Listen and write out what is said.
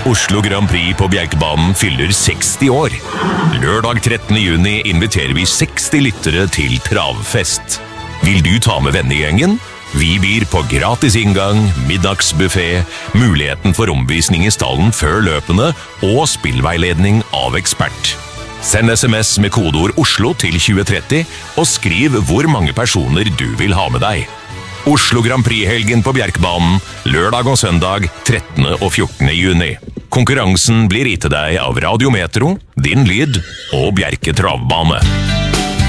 Oslo Grand Prix på Bjerkebanen fyller 60 år. Lørdag 13. juni inviterer vi 60 lyttere til travfest. Vil du ta med vennegjengen? Vi byr på gratis inngang, middagsbuffet, muligheten for omvisning i stallen før løpene og spillveiledning av ekspert. Send SMS med kodeord Oslo til 2030 og skriv hvor mange personer du vil ha med deg. Oslo Grand Prix-helgen på Bjerkebanen, lørdag og søndag 13. og 14. juni. Konkurransen blir gitt til deg av Radio Metro, Din Lyd og Bjerke Travbane.